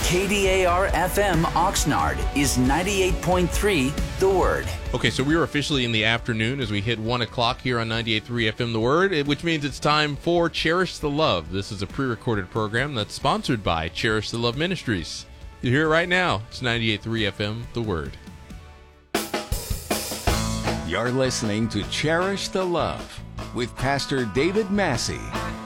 KDAR-FM Oxnard is 98.3 The Word. Okay, so we are officially in the afternoon as we hit 1 o'clock here on 98.3 FM The Word, which means it's time for Cherish the Love. This is a pre-recorded program that's sponsored by Cherish the Love Ministries. You hear it right now. It's 98.3 FM The Word. You're listening to Cherish the Love with Pastor David Massey.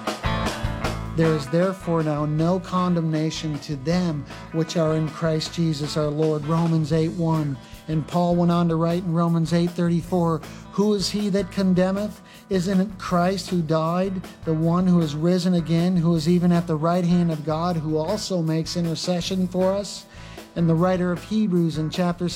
There is therefore now no condemnation to them which are in Christ Jesus our Lord. Romans 8:1. And Paul went on to write in Romans 8:34, who is he that condemneth? Isn't it Christ who died, the one who is risen again, who is even at the right hand of God, who also makes intercession for us? And the writer of Hebrews in chapter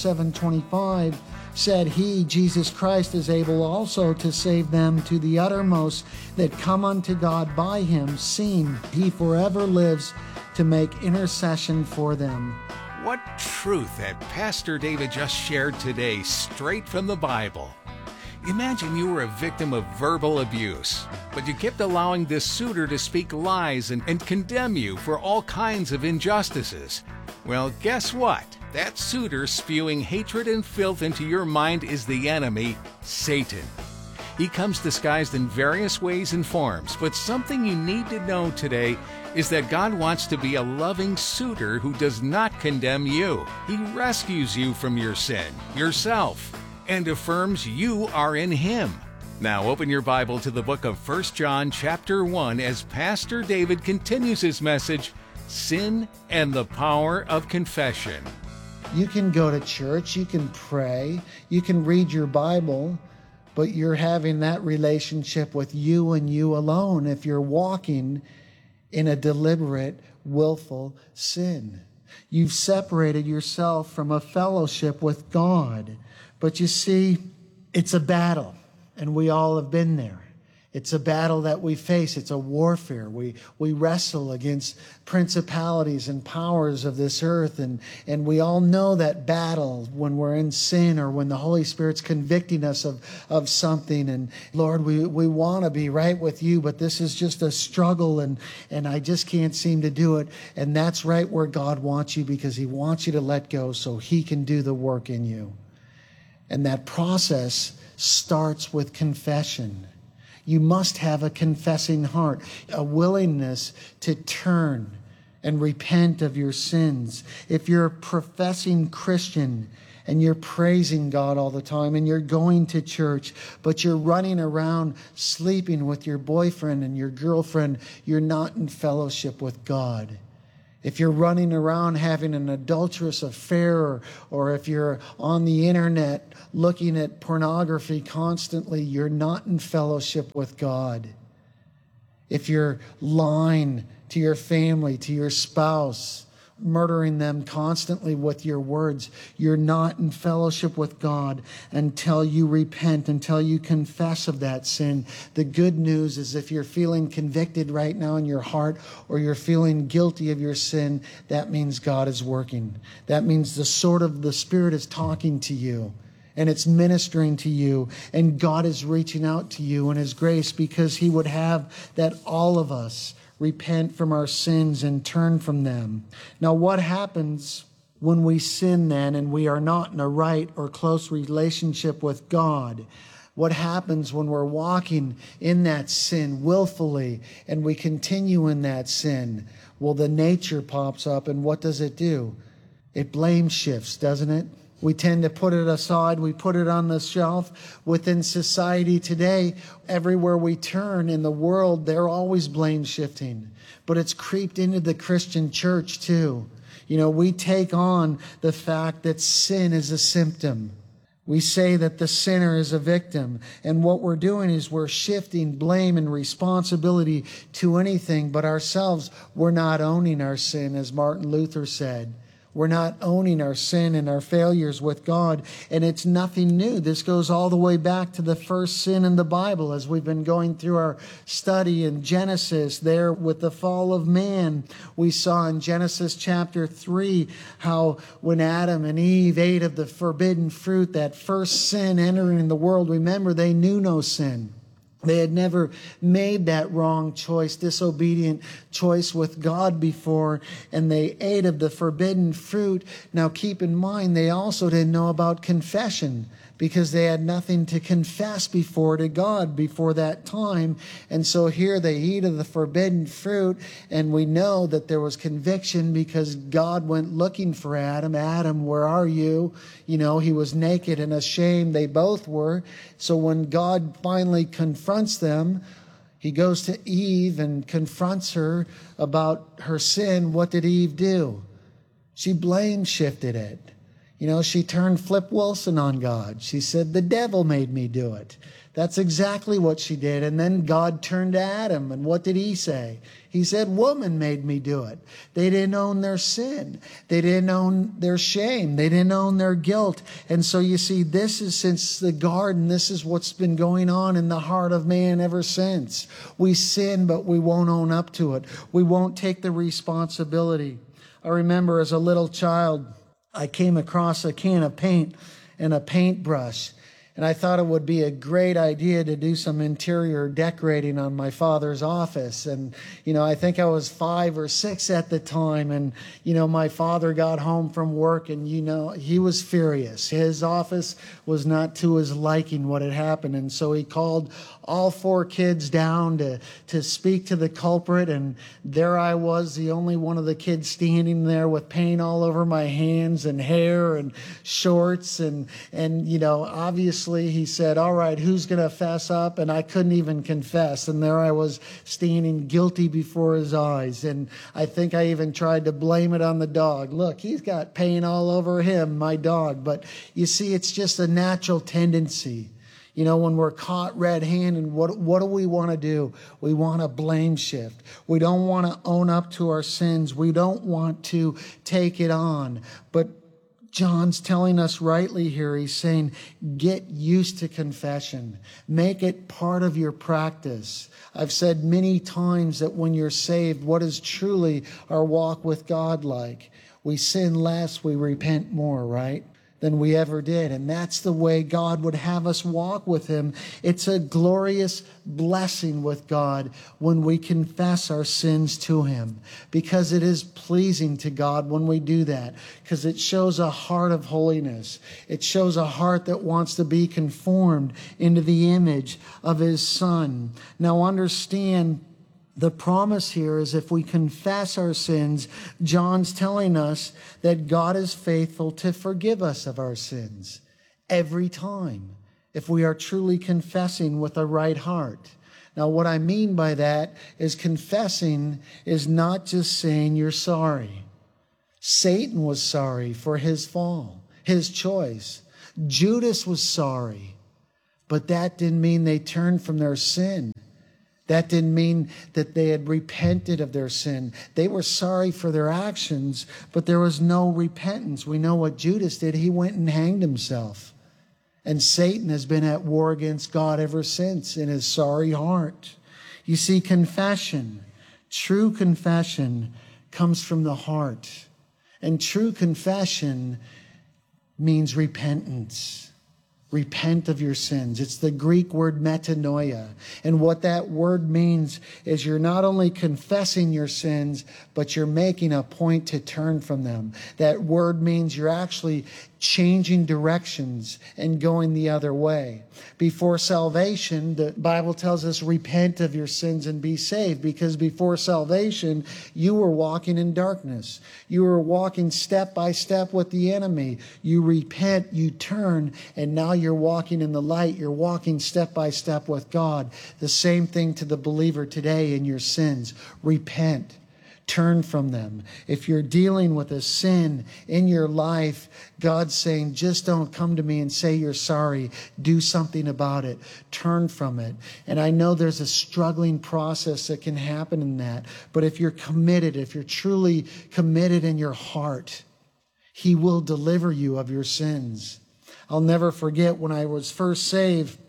7:25 said, he, Jesus Christ, is able also to save them to the uttermost that come unto God by him, seeing he forever lives to make intercession for them. What truth had Pastor David just shared today, straight from the Bible. Imagine you were a victim of verbal abuse, but you kept allowing this suitor to speak lies and condemn you for all kinds of injustices. Well, guess what? That suitor spewing hatred and filth into your mind is the enemy, Satan. He comes disguised in various ways and forms, but something you need to know today is that God wants to be a loving suitor who does not condemn you. He rescues you from your sin, yourself, and affirms you are in Him. Now open your Bible to the book of 1 John chapter 1 as Pastor David continues his message, Sin and the Power of Confession. You can go to church, you can pray, you can read your Bible, but you're having that relationship with you and you alone if you're walking in a deliberate, willful sin. You've separated yourself from a fellowship with God. But you see, it's a battle, and we all have been there. It's a battle that we face. It's a warfare. We wrestle against principalities and powers of this earth. And we all know that battle when we're in sin or when the Holy Spirit's convicting us of something. And Lord, we want to be right with you, but this is just a struggle and I just can't seem to do it. And that's right where God wants you, because He wants you to let go so He can do the work in you. And that process starts with confession. You must have a confessing heart, a willingness to turn and repent of your sins. If you're a professing Christian and you're praising God all the time and you're going to church, but you're running around sleeping with your boyfriend and your girlfriend, you're not in fellowship with God. If you're running around having an adulterous affair, or if you're on the internet looking at pornography constantly, you're not in fellowship with God. If you're lying to your family, to your spouse, murdering them constantly with your words, you're not in fellowship with God until you repent, until you confess of that sin. The good news is if you're feeling convicted right now in your heart, or you're feeling guilty of your sin, that means God is working. That means the sword of the Spirit is talking to you, and it's ministering to you, and God is reaching out to you in His grace, because He would have that all of us repent from our sins and turn from them. Now, what happens when we sin then and we are not in a right or close relationship with God? What happens when we're walking in that sin willfully and we continue in that sin? Well, the nature pops up, and what does it do? It blame shifts, doesn't it? We tend to put it aside. We put it on the shelf. Within society today, everywhere we turn in the world, they're always blame shifting. But it's creeped into the Christian church too. You know, we take on the fact that sin is a symptom. We say that the sinner is a victim. And what we're doing is we're shifting blame and responsibility to anything but ourselves. We're not owning our sin, as Martin Luther said. We're not owning our sin and our failures with God. And it's nothing new. This goes all the way back to the first sin in the Bible, as we've been going through our study in Genesis. There with the fall of man, we saw in Genesis chapter 3 how when Adam and Eve ate of the forbidden fruit, that first sin entering the world, remember, they knew no sin. They had never made that wrong choice, disobedient choice with God before, and they ate of the forbidden fruit. Now keep in mind, they also didn't know about confession, because they had nothing to confess before to God before that time. And so here they eat of the forbidden fruit, and we know that there was conviction because God went looking for Adam. Adam, where are you? You know, he was naked and ashamed. They both were. So when God finally confronts them, he goes to Eve and confronts her about her sin. What did Eve do? She blame shifted it. You know, she turned Flip Wilson on God. She said, the devil made me do it. That's exactly what she did. And then God turned to Adam, and what did he say? He said, woman made me do it. They didn't own their sin. They didn't own their shame. They didn't own their guilt. And so you see, this is since the garden, this is what's been going on in the heart of man ever since. We sin, but we won't own up to it. We won't take the responsibility. I remember as a little child, I came across a can of paint and a paintbrush, and I thought it would be a great idea to do some interior decorating on my father's office. And, you know, I think I was 5 or 6 at the time, and, you know, my father got home from work, and, you know, he was furious. His office was not to his liking what had happened, and so he called all 4 kids down to speak to the culprit, and there I was, the only one of the kids standing there with paint all over my hands and hair and shorts, and you know, obviously he said, all right, who's going to fess up? And I couldn't even confess, and there I was standing guilty before his eyes, and I think I even tried to blame it on the dog. Look, he's got paint all over him, my dog. But you see, it's just a natural tendency. You know, when we're caught red-handed, what do we want to do? We want to blame shift. We don't want to own up to our sins. We don't want to take it on. But John's telling us rightly here, he's saying, get used to confession. Make it part of your practice. I've said many times that when you're saved, what is truly our walk with God like? We sin less, we repent more, right? Than we ever did. And that's the way God would have us walk with him. It's a glorious blessing with God when we confess our sins to him, because it is pleasing to God when we do that, because it shows a heart of holiness. It shows a heart that wants to be conformed into the image of his Son. Now understand, the promise here is if we confess our sins, John's telling us that God is faithful to forgive us of our sins every time, if we are truly confessing with a right heart. Now, what I mean by that is confessing is not just saying you're sorry. Satan was sorry for his fall, his choice. Judas was sorry, but that didn't mean they turned from their sin. That didn't mean that they had repented of their sin. They were sorry for their actions, but there was no repentance. We know what Judas did. He went and hanged himself. And Satan has been at war against God ever since in his sorry heart. You see, confession, true confession, comes from the heart. And true confession means repentance. Repent of your sins. It's the Greek word metanoia. And what that word means is you're not only confessing your sins, but you're making a point to turn from them. That word means you're actually changing directions and going the other way. Before salvation, the Bible tells us, repent of your sins and be saved, because before salvation, you were walking in darkness. You were walking step by step with the enemy. You repent, you turn, and now you're walking in the light. You're walking step by step with God. The same thing to the believer today in your sins. Repent. Turn from them. If you're dealing with a sin in your life, God's saying, just don't come to me and say you're sorry. Do something about it. Turn from it. And I know there's a struggling process that can happen in that. But if you're committed, if you're truly committed in your heart, he will deliver you of your sins. I'll never forget when I was first saved.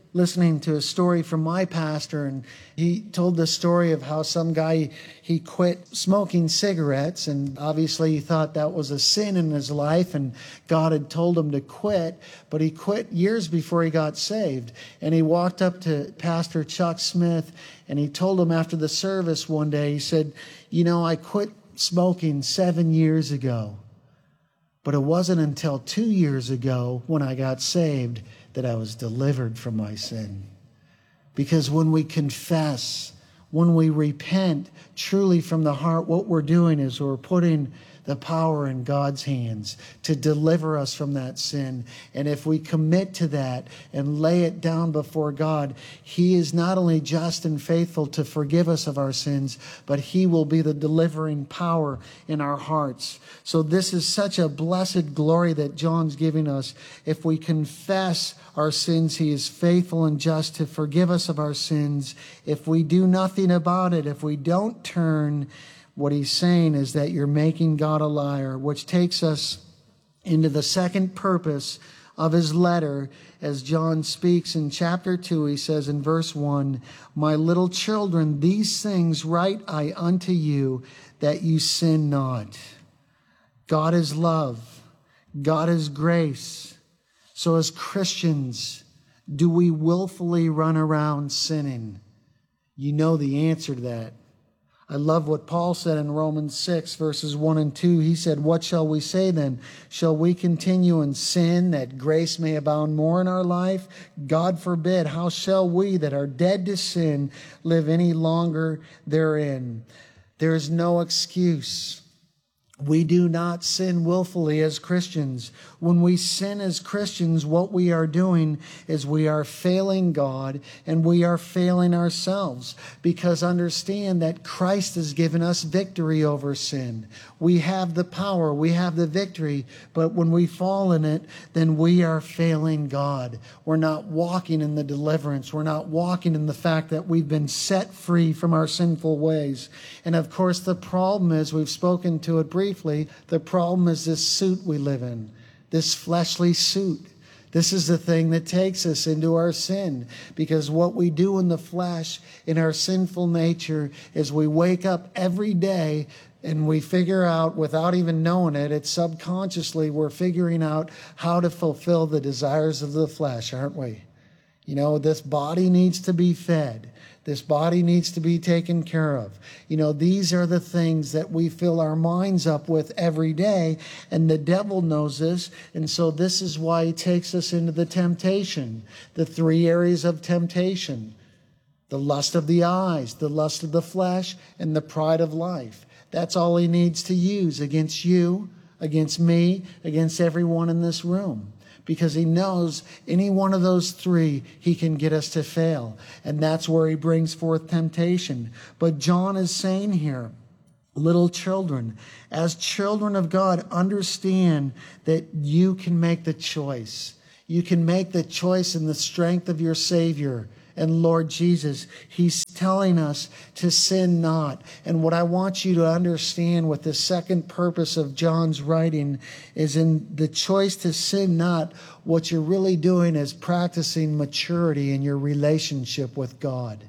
listening to a story from my pastor, and he told the story of how some guy, he quit smoking cigarettes, and obviously he thought that was a sin in his life, and God had told him to quit, but he quit years before he got saved. And he walked up to Pastor Chuck Smith, and he told him after the service one day, he said, I quit smoking 7 years ago, but it wasn't until 2 years ago when I got saved that I was delivered from my sin. Because when we confess, when we repent truly from the heart, what we're doing is we're putting the power in God's hands to deliver us from that sin. And if we commit to that and lay it down before God, He is not only just and faithful to forgive us of our sins, but He will be the delivering power in our hearts. So this is such a blessed glory that John's giving us. If we confess our sins, He is faithful and just to forgive us of our sins. If we do nothing about it, if we don't turn, what he's saying is that you're making God a liar, which takes us into the second purpose of his letter. As John speaks in chapter 2, he says in verse 1, "My little children, these things write I unto you, that you sin not." God is love. God is grace. So as Christians, do we willfully run around sinning? You know the answer to that. I love what Paul said in Romans 6, verses 1 and 2. He said, "What shall we say then? Shall we continue in sin that grace may abound more in our life? God forbid. How shall we that are dead to sin live any longer therein?" There is no excuse. We do not sin willfully as Christians. When we sin as Christians, what we are doing is we are failing God and we are failing ourselves. Because understand that Christ has given us victory over sin. We have the power, we have the victory, but when we fall in it, then we are failing God. We're not walking in the deliverance. We're not walking in the fact that we've been set free from our sinful ways. And of course, the problem is, we've spoken to it briefly, the problem is this suit we live in, this fleshly suit. This is the thing that takes us into our sin, because what we do in the flesh, in our sinful nature, is we wake up every day and we figure out, without even knowing it, it's subconsciously we're figuring out how to fulfill the desires of the flesh, aren't we? This body needs to be fed. This body needs to be taken care of. These are the things that we fill our minds up with every day, and the devil knows this, and so this is why he takes us into the temptation, the 3 areas of temptation: the lust of the eyes, the lust of the flesh, and the pride of life. That's all he needs to use against you, against me, against everyone in this room. Because he knows any one of those 3, he can get us to fail. And that's where he brings forth temptation. But John is saying here, little children, as children of God, understand that you can make the choice. You can make the choice in the strength of your Savior and Lord Jesus. He's telling us to sin not. And what I want you to understand with the second purpose of John's writing is, in the choice to sin not, what you're really doing is practicing maturity in your relationship with God.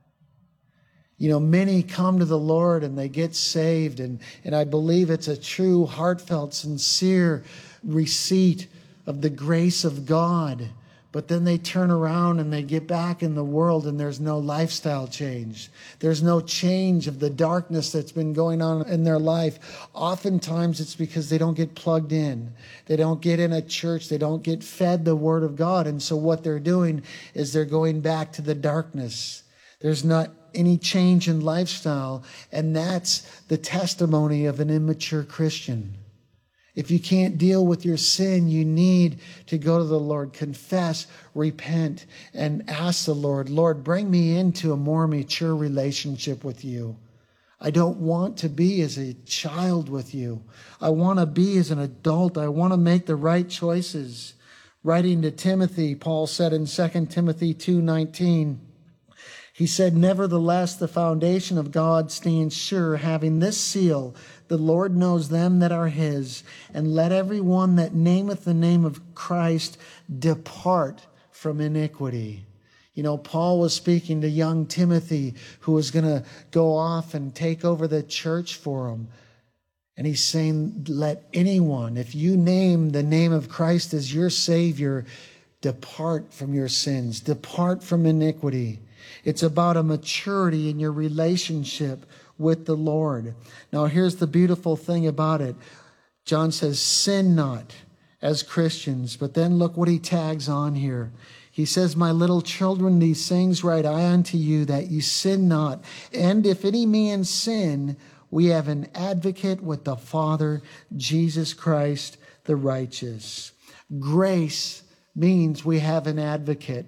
Many come to the Lord and they get saved, and I believe it's a true, heartfelt, sincere receipt of the grace of God. But then they turn around and they get back in the world, and there's no lifestyle change. There's no change of the darkness that's been going on in their life. Oftentimes it's because they don't get plugged in. They don't get in a church. They don't get fed the Word of God. And so what they're doing is they're going back to the darkness. There's not any change in lifestyle. And that's the testimony of an immature Christian. If you can't deal with your sin, you need to go to the Lord, confess, repent, and ask the Lord, "Lord, bring me into a more mature relationship with you. I don't want to be as a child with you. I want to be as an adult. I want to make the right choices." Writing to Timothy, Paul said in 2 Timothy 2:19, he said, "Nevertheless, the foundation of God stands sure, having this seal, the Lord knows them that are his. And let every one that nameth the name of Christ depart from iniquity." You know, Paul was speaking to young Timothy, who was going to go off and take over the church for him. And he's saying, let anyone, if you name the name of Christ as your Savior, depart from your sins, depart from iniquity. It's about a maturity in your relationship with the Lord. Now, here's the beautiful thing about it. John says, sin not as Christians. But then look what he tags on here. He says, my little children, these things write I unto you, that you sin not. And if any man sin, we have an advocate with the Father, Jesus Christ, the righteous. Grace means we have an advocate.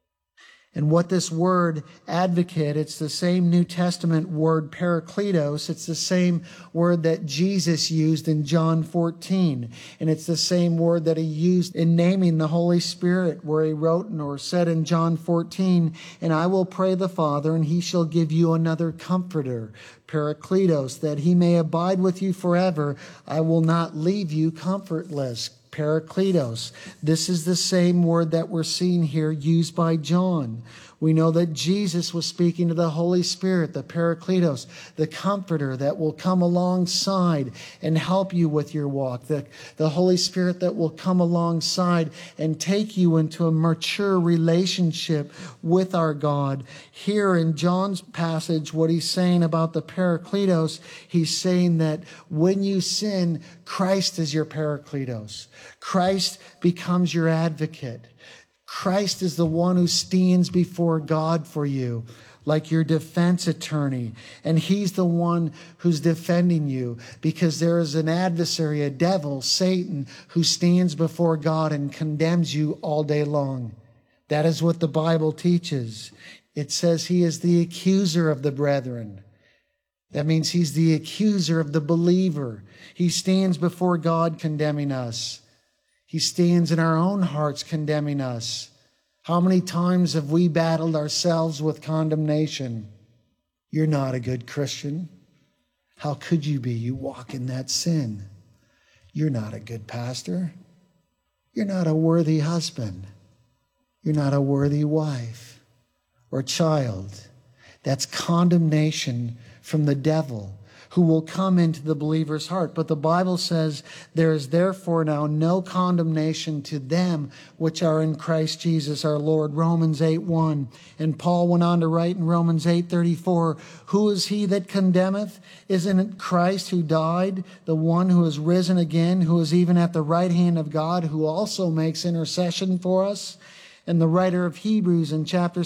And what this word advocate, it's the same New Testament word parakletos. It's the same word that Jesus used in John 14. And it's the same word that he used in naming the Holy Spirit, where he wrote or said in John 14, and I will pray the Father, and he shall give you another comforter, parakletos, that he may abide with you forever. I will not leave you comfortless. Parakletos. This is the same word that we're seeing here used by John. We know that Jesus was speaking to the Holy Spirit, the Parakletos, the Comforter that will come alongside and help you with your walk. The Holy Spirit that will come alongside and take you into a mature relationship with our God. Here in John's passage, what he's saying about the Parakletos, he's saying that when you sin, Christ is your Parakletos. Christ becomes your advocate. Christ is the one who stands before God for you, like your defense attorney. And he's the one who's defending you, because there is an adversary, a devil, Satan, who stands before God and condemns you all day long. That is what the Bible teaches. It says he is the accuser of the brethren. That means he's the accuser of the believer. He stands before God condemning us. He stands in our own hearts condemning us. How many times have we battled ourselves with condemnation? You're not a good Christian. How could you be? You walk in that sin. You're not a good pastor. You're not a worthy husband. You're not a worthy wife or child. That's condemnation from the devil, who will come into the believer's heart. But the Bible says, there is therefore now no condemnation to them which are in Christ Jesus our Lord. Romans 8:1. And Paul went on to write in Romans 8:34, who is he that condemneth? Isn't it Christ who died, the one who is risen again, who is even at the right hand of God, who also makes intercession for us? And the writer of Hebrews in chapter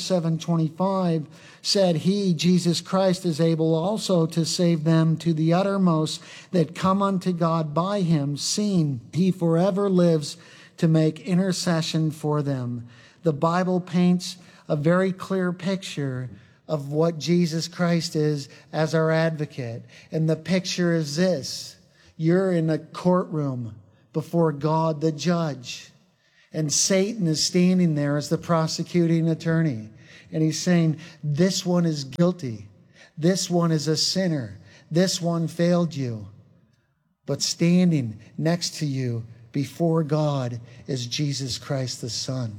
7:25 said, he, Jesus Christ, is able also to save them to the uttermost that come unto God by him, seeing he forever lives to make intercession for them. The Bible paints a very clear picture of what Jesus Christ is as our advocate. And the picture is this. You're in a courtroom before God the judge. And Satan is standing there as the prosecuting attorney. And he's saying, this one is guilty. This one is a sinner. This one failed you. But standing next to you before God is Jesus Christ the Son.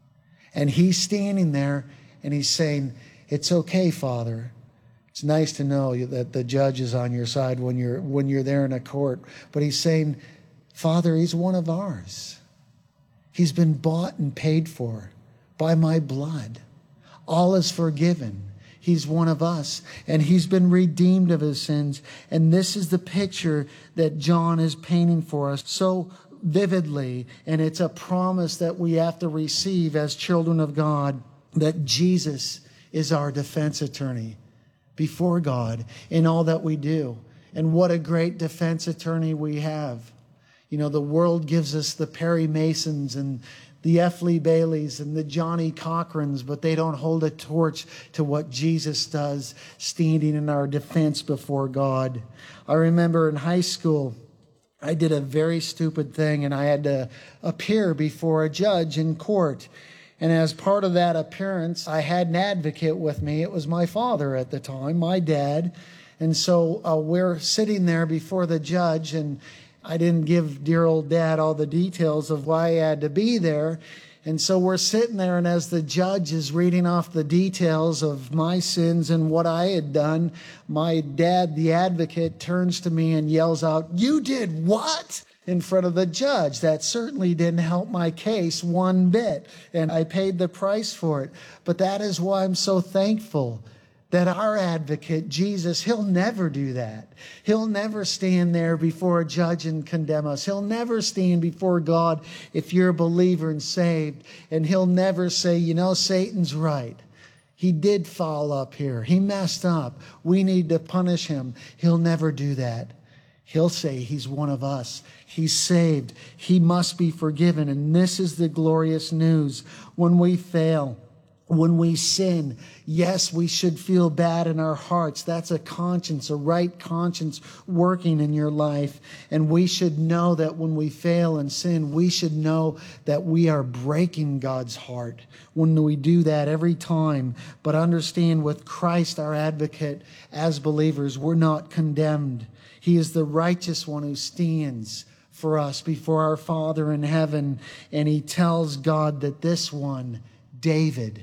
And he's standing there and he's saying, it's okay, Father. It's nice to know that the judge is on your side when you're there in a court. But he's saying, Father, he's one of ours. He's been bought and paid for by my blood. All is forgiven. He's one of us, and he's been redeemed of his sins. And this is the picture that John is painting for us so vividly. And it's a promise that we have to receive as children of God, that Jesus is our defense attorney before God in all that we do. And what a great defense attorney we have. You know, the world gives us the Perry Masons and the F. Lee Baileys and the Johnny Cochrans, but they don't hold a torch to what Jesus does, standing in our defense before God. I remember in high school, I did a very stupid thing, and I had to appear before a judge in court. And as part of that appearance, I had an advocate with me. It was my father at the time, my dad. And so we're sitting there before the judge, and I didn't give dear old dad all the details of why I had to be there. And so we're sitting there, and as the judge is reading off the details of my sins and what I had done, my dad, the advocate, turns to me and yells out, "You did what?" in front of the judge. That certainly didn't help my case one bit, and I paid the price for it. But that is why I'm so thankful that our advocate, Jesus, he'll never do that. He'll never stand there before a judge and condemn us. He'll never stand before God if you're a believer and saved. And he'll never say, you know, Satan's right. He did foul up here. He messed up. We need to punish him. He'll never do that. He'll say he's one of us. He's saved. He must be forgiven. And this is the glorious news. When we fail, when we sin, yes, we should feel bad in our hearts. That's a conscience, a right conscience working in your life. And we should know that when we fail and sin, we should know that we are breaking God's heart when we do that every time. But understand, with Christ, our advocate, as believers, we're not condemned. He is the righteous one who stands for us before our Father in heaven. And he tells God that this one, David,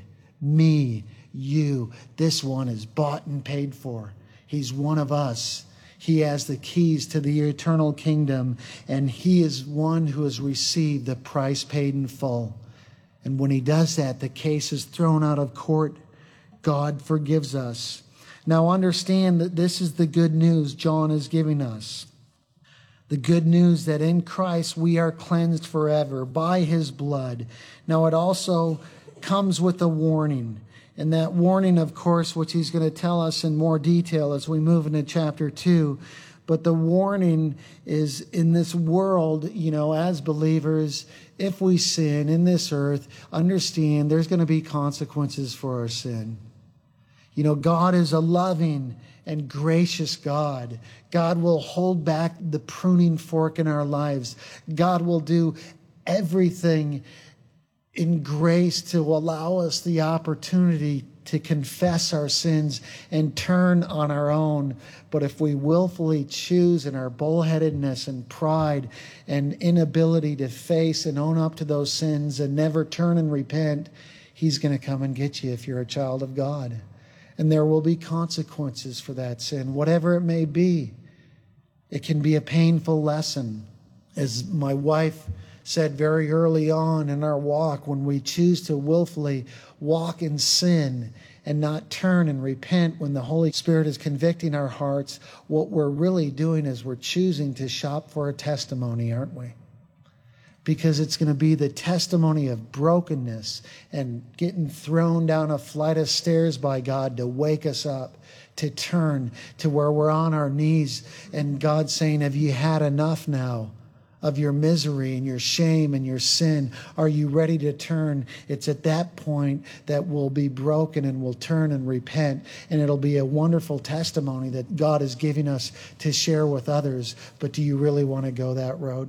me, you, this one is bought and paid for. He's one of us. He has the keys to the eternal kingdom, and he is one who has received the price paid in full. And when he does that, the case is thrown out of court. God forgives us. Now understand that this is the good news John is giving us. The good news that in Christ we are cleansed forever by his blood. Now it also comes with a warning. And that warning, of course, which he's going to tell us in more detail as we move into chapter 2. But the warning is, in this world, you know, as believers, if we sin in this earth, understand there's going to be consequences for our sin. You know, God is a loving and gracious God. God will hold back the pruning fork in our lives. God will do everything in grace to allow us the opportunity to confess our sins and turn on our own. But if we willfully choose in our bullheadedness and pride and inability to face and own up to those sins and never turn and repent, he's going to come and get you if you're a child of God. And there will be consequences for that sin, whatever it may be. It can be a painful lesson. As my wife said very early on in our walk, when we choose to willfully walk in sin and not turn and repent when the Holy Spirit is convicting our hearts, what we're really doing is we're choosing to shop for a testimony, aren't we? Because it's going to be the testimony of brokenness and getting thrown down a flight of stairs by God to wake us up, to turn to where we're on our knees and God saying, have you had enough now of your misery and your shame and your sin? Are you ready to turn? It's at that point that we'll be broken and we'll turn and repent. And it'll be a wonderful testimony that God is giving us to share with others. But do you really want to go that road?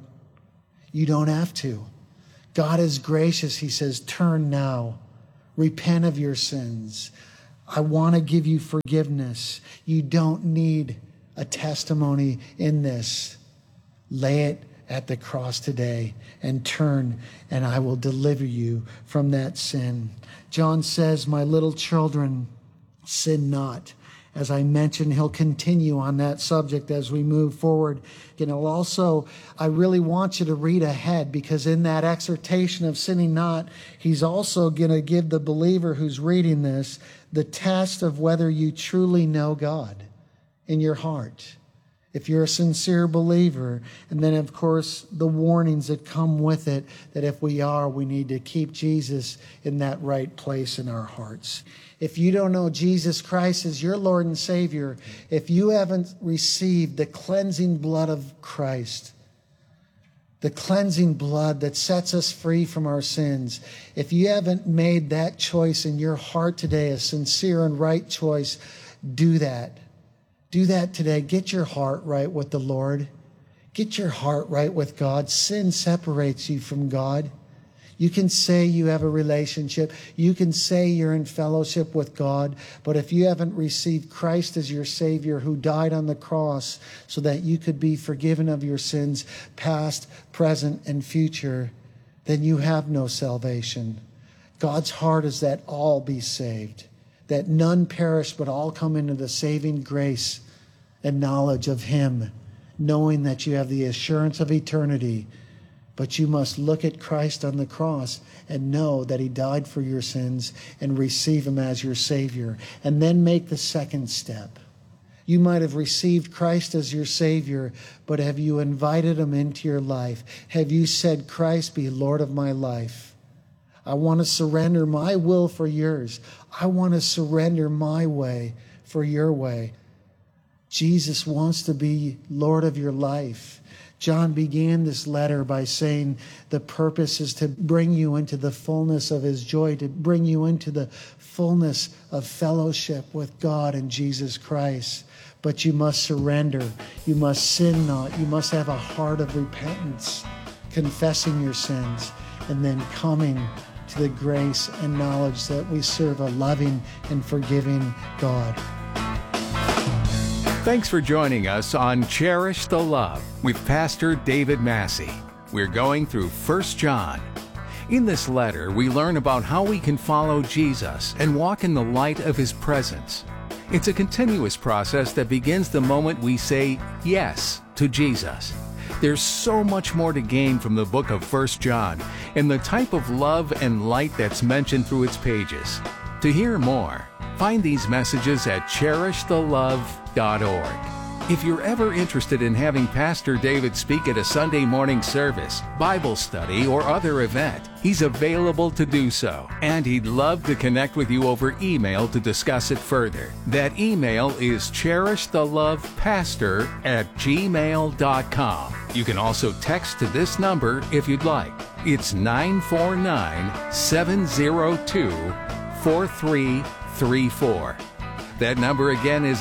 You don't have to. God is gracious. He says, turn now. Repent of your sins. I want to give you forgiveness. You don't need a testimony in this. Lay it at the cross today and turn, and I will deliver you from that sin. John says, my little children, sin not. As I mentioned, he'll continue on that subject as we move forward. And he'll also, I really want you to read ahead, because in that exhortation of sinning not, he's also going to give the believer who's reading this the test of whether you truly know God in your heart. If you're a sincere believer, and then, of course, the warnings that come with it, that if we are, we need to keep Jesus in that right place in our hearts. If you don't know Jesus Christ as your Lord and Savior, if you haven't received the cleansing blood of Christ, the cleansing blood that sets us free from our sins, if you haven't made that choice in your heart today, a sincere and right choice, do that. Do that today. Get your heart right with the Lord. Get your heart right with God. Sin separates you from God. You can say you have a relationship. You can say you're in fellowship with God. But if you haven't received Christ as your Savior, who died on the cross so that you could be forgiven of your sins, past, present, and future, then you have no salvation. God's heart is that all be saved, that none perish but all come into the saving grace and knowledge of Him, knowing that you have the assurance of eternity. But you must look at Christ on the cross and know that He died for your sins and receive Him as your Savior, and then make the second step. You might have received Christ as your Savior, but have you invited Him into your life? Have you said, Christ, be Lord of my life? I want to surrender my will for yours. I want to surrender my way for your way. Jesus wants to be Lord of your life. John began this letter by saying the purpose is to bring you into the fullness of His joy, to bring you into the fullness of fellowship with God and Jesus Christ. But you must surrender. You must sin not. You must have a heart of repentance, confessing your sins, and then coming to the grace and knowledge that we serve a loving and forgiving God. Thanks for joining us on Cherish the Love with Pastor David Massey. We're going through 1 John. In this letter, we learn about how we can follow Jesus and walk in the light of His presence. It's a continuous process that begins the moment we say yes to Jesus. There's so much more to gain from the book of 1 John and the type of love and light that's mentioned through its pages. To hear more, find these messages at CherishTheLove.org. If you're ever interested in having Pastor David speak at a Sunday morning service, Bible study, or other event, he's available to do so, and he'd love to connect with you over email to discuss it further. That email is CherishTheLovePastor@gmail.com. You can also text to this number if you'd like. It's 949-702-4334. That number again is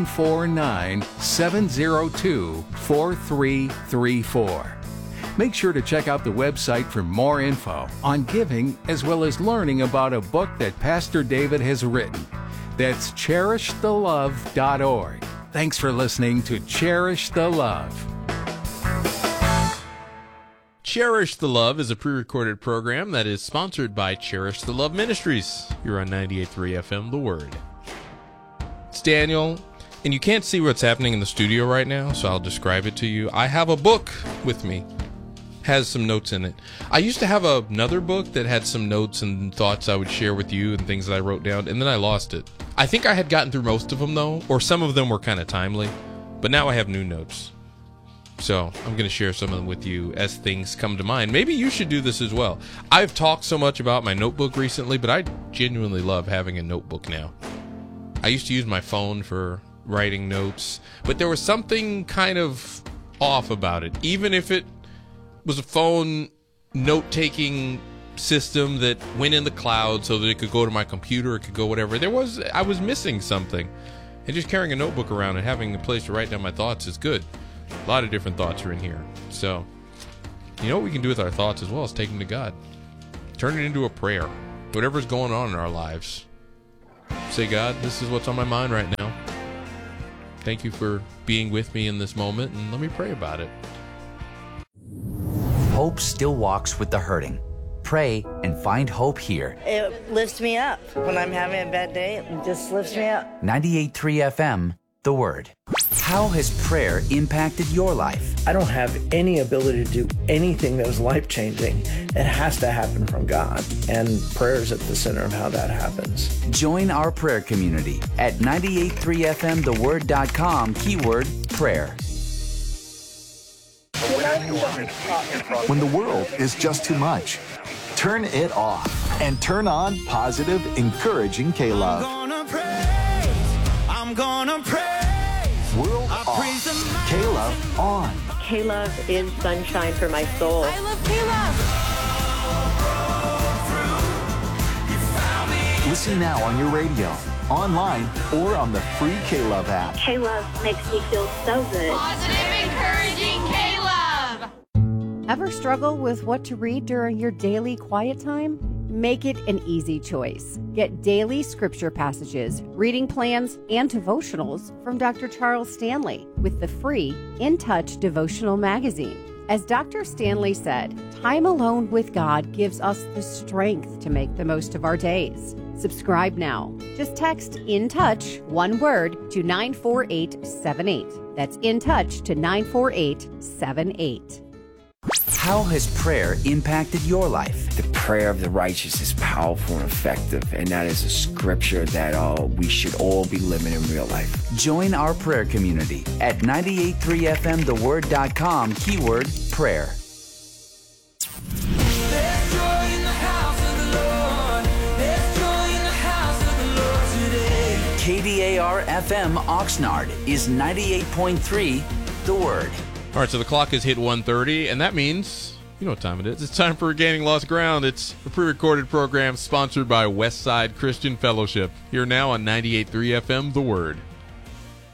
949-702-4334. Make sure to check out the website for more info on giving as well as learning about a book that Pastor David has written. That's CherishTheLove.org. Thanks for listening to Cherish the Love. Cherish the Love is a pre-recorded program that is sponsored by Cherish the Love Ministries. You're on 98.3 FM, The Word. It's Daniel, and you can't see what's happening in the studio right now, so I'll describe it to you. I have a book with me. Has some notes in it. I used to have another book that had some notes and thoughts I would share with you and things that I wrote down, and then I lost it. I think I had gotten through most of them, though, or some of them were kind of timely, but now I have new notes. So I'm going to share some of them with you as things come to mind. Maybe you should do this as well. I've talked so much about my notebook recently, but I genuinely love having a notebook now. I used to use my phone for writing notes, but there was something kind of off about it. Even if it was a phone note-taking system that went in the cloud so that it could go to my computer, it could go whatever. I was missing something. And just carrying a notebook around and having a place to write down my thoughts is good. A lot of different thoughts are in here. So, you know what we can do with our thoughts as well is take them to God. Turn it into a prayer. Whatever's going on in our lives. Say, God, this is what's on my mind right now. Thank you for being with me in this moment, and let me pray about it. Hope still walks with the hurting. Pray and find hope here. It lifts me up. When I'm having a bad day, it just lifts me up. 98.3 FM, The Word. How has prayer impacted your life? I don't have any ability to do anything that is life-changing. It has to happen from God, and prayer is at the center of how that happens. Join our prayer community at 98.3fmtheword.com, keyword prayer. When the world is just too much, turn it off and turn on positive, encouraging K-Love. I'm gonna praise. World off. K-Love on. K-Love is sunshine for my soul. I love K-Love. Listen now on your radio, online, or on the free K-Love app. K-Love makes me feel so good. Positive, encouraging K-Love. Ever struggle with what to read during your daily quiet time? Make it an easy choice. Get daily scripture passages, reading plans, and devotionals from Dr. Charles Stanley with the free In Touch devotional magazine. As Dr. Stanley said, time alone with God gives us the strength to make the most of our days. Subscribe now. Just text In Touch, one word, to 94878. That's In Touch to 94878. How has prayer impacted your life? The prayer of the righteous is powerful and effective, and that is a scripture that we should all be living in real life. Join our prayer community at 983fmtheword.com, keyword prayer. KDAR FM Oxnard is 98.3 The Word. All right, so the clock has hit 1:30, and that means, you know what time it is. It's time for Regaining Lost Ground. It's a pre-recorded program sponsored by Westside Christian Fellowship. Here now on 98.3 FM, The Word.